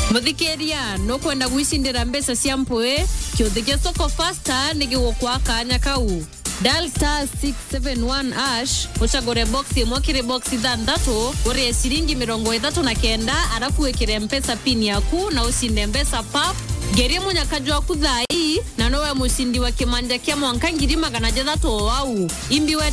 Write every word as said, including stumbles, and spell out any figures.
Muthikeria no kwenda gwicindira mbesa cia mpwe kiuthike soko faster nigiguo kwa kanya kau. Dial star six seven one hash uchagure boxi mwakire boxi thanthatu uri ciringi mirongo ithatu na kenda arafu wekire mpesa pin yaku na usinde mbesa pap. Geria munyakaji waku thai na nowe musindi wa kimanja kia mwanka ngiri magana jathatu wau imbiwe